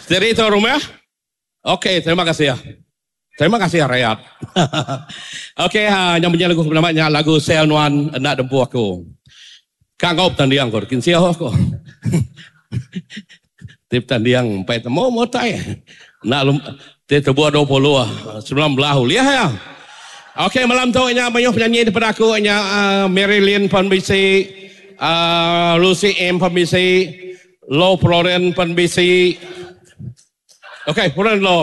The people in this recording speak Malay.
Jadi itu rumah. Oke, terima kasih ya. Terima kasih ya rakyat. Oke, yang punya lagu namanya lagu Selnuan Anak Dempu Aku. Kangop tandiang kau, kinsiah aku. Tip tandiang, pai temu mau tay. Nak lum, tip buat 20 19 lihat ya. Oke, malam tu nya banyak penyanyi daripada aku nya Marilyn Panbisi, Lucy M Panbisi, Low Florence Panbisi. Oke, Florence Low.